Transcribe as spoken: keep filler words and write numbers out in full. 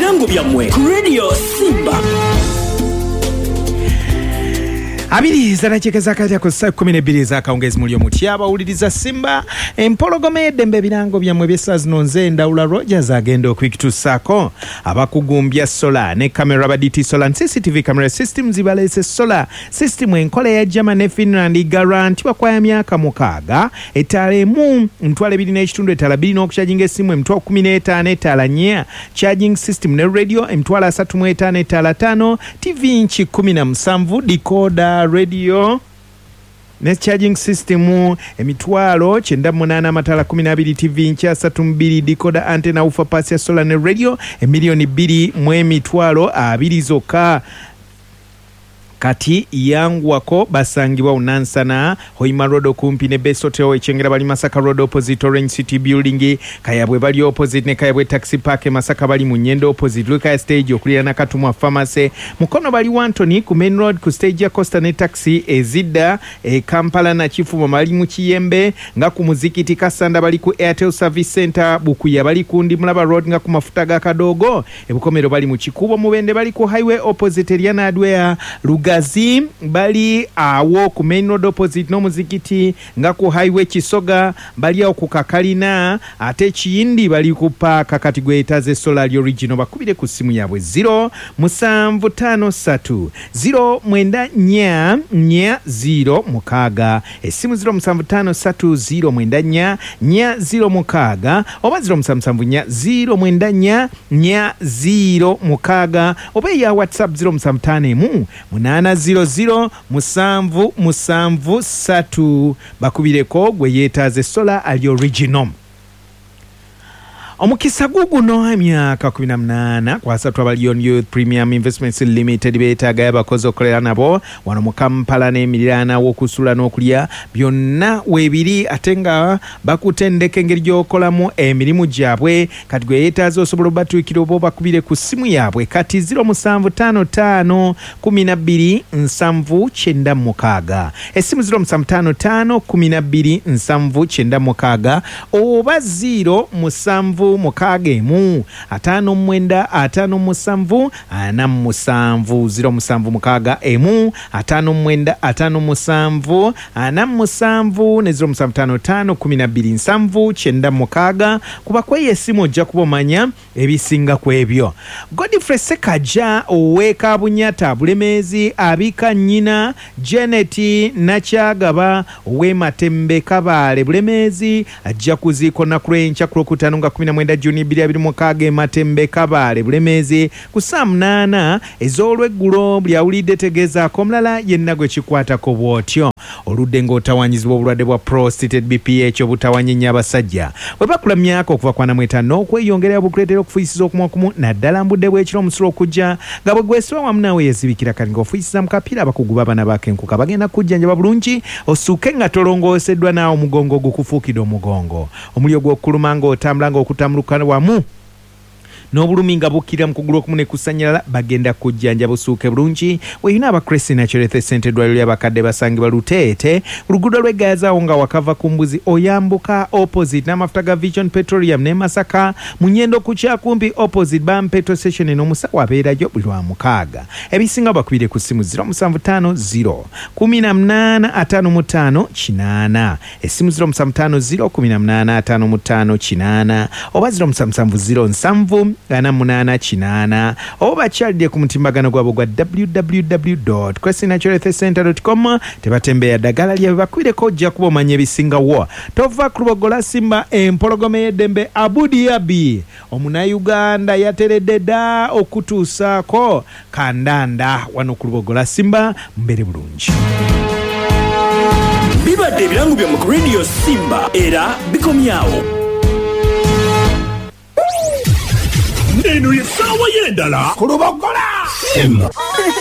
ebirango byammwe ku Radio Simba. Abiri zanachekeza kati ku saa kumi n'ebbiri ez'akawungezi muli omutya abawuliriza Simba empologoma y'eddembe ebirango byammwe by'essaawa zino nze Ndawula Rogers agenda okubituusaako abakugumbya sola ne kamera ba D T Solar C C T V camera systems baleese sola system enkola ya German ne Finland guarantee bakwaya myaka mukaaga ettaala emu ntwala ebiri n'ekitundu ettaala bbiri n'okucharginga essimu emitwalo kkumi n'etaano ettaala nnya charging system ne radio emitwalo asatu mu etaano ettaala ttaano T V inchi kumi na musanvu decoder radio ne charging system emitwalo kyenda mu munaana amatala kumi n'abiri T V inchi asatu mu bbiri decoder antenna ufa pass ya solar ne radio emiliyoni bbiri mu emitwalo abiri zokka. Kati yanguwako basangibwa unansana Hoima Road okumpi ne Best Hotel echengera bali Masaka Road opposite Orange City Building Kayabwe bali opposite ne Kayabwe Taxi Park Masaka bali mu Nyendo opposite Luka Stage okulira na Katumwa Pharmacy Mukono bali Wantoni ku Main Road ku stage ya Costa ne Taxi ezidda e Kampala na Chifumo bali mu Kiyembe nga ku Muzikiti Kasanda bali ku Airtel Service Center Bukuya bali ku Ndimulaba Road nga ku mafuta ga Kadogo ebukomero bali mu Kikubo Mubende bali ku Highway opposite Eliana Adwea Gazi bali awo ku Main Road opposite no Muzikiti nga ku Highway Kisoga bali awo ku Kakalina ate Kiyindi bali ku Park kati gwetaze Solar Original bakubire ku simu yabwe zero musanvu tano satu zero mwenda nya nya zero mukaga esimu zero musanvu tano satu zero mwenda nya nya zero mukaga oba zero musanvu nya zero mwenda nya nya zero mukaga oba ya WhatsApp zero musanvu tano emu munana zero zero musanvu musanvu satu bakubireko gwe yeetaze Solar ali Original. Omukisa guguno emyaka kumi na munaana kwasatu abalion Youth Premium Investments Limited beetaaga yabakozi okolera nabo wano mu Kampala n'emiriraana w'okusula n'okulya byonna weebiri ate nga bakutendeka engeri gy'okolamu emirimu gyabwe kati gwe yeetaaze osobola obatuukira oba bakubire ku simu yaabwe kati zero musanvu tano ttaano kumi na bbiri nsanvu kyenda mukaaga essimu zero musanvu ttaano ttaano kumi na bbiri nsanvu kyenda mukaaga oba zero musanvu mukaaga emu ataano mwenda ataano musanvu ana musanvu zero musanvu mukaaga emu ataano mwenda ataano musanvu ana musanvu ne zero musanvu ttaano ttaano kumi na bbiri nsanvu kyenda mukaaga kuba kweye essimu ojja kubomanya ebisinga ku ebyo. Godfrey Sekaja oweka Bunyata Bulemeezi abika nnyina Janet Nakyagaba owe Matembe Kabaale Bulemeezi ajja kuziiko nakulenca ku Lwokutaano nga kumi na mwenda Juni bbiri abiri mukaaga Matembe Kabaale Bulemeezi ku saa munaana ez'olweggulo buli awulidde tegeezaako omulala yenna gwe kikwatako bw'otyo oludde ng'otawanyizibwa obulwadde bwa prostate B P H obutawanyinya abasajja bwe bakula myaka okuva ku ana mu etaano okweyongerera bukuleetera okufuuyisiza okumwa kumu naddala mbudde bw'ekiro omusulo okujja nga bwe gwesibwa wamu naawe yezibikira kati ng'ofuuyisiza mu kapiira abakugu baabana b'akenkuka bagenda kujjanjaba bulungi osuuke nga tolongooseddwa naawe omugongo gukufuukidde omugongo omuliro gw'okuluma ng'otambula ng'okutamuluka wamu n'obulumi nga bukkirira mu kugulu okumu ne kusanyalala bagenda kujjanja busuuke bulungi weyina abakresi Natural Center eddwaliro ly'abakadde basangibwa Luteete oluguudo lw'eggayazaawo nga wakava ku mbuzi oyambuka opposite n'amafuta ga Vision Petroleum ne Masaka mu Nyendo ku kyakumpi opposite Bam Petrol Station n'omusawo abeerayo buli lwa mukaaga ebisinga bakubire ku simu zero musanvu ttaano zero kumi na munaana ataano mu ttaano kinaana essimu zero musanvu ttaano zero kumi na munaana ataano mu ttaano kinaana oba zero musanvu zero nsanvu ana munaana kinaana oba bakyalidde ku mutimbagano gwabwe gwa w w w dot cressy natural health center dot com tebatembeya ddagala lyabwe bakwireko ojja kuba omanya ebisingawo tova ku lubogola Simba empologoma y'eddembe Abudi Abi omunayuganda yateredde dda okutuusaako kandanda wano ku lubogola Simba mbere bulungi. Bibadde ebirango byammwe ku Radio Simba era bikomyawo. Eno ye ssaawa y'endala ku lubogola Simba.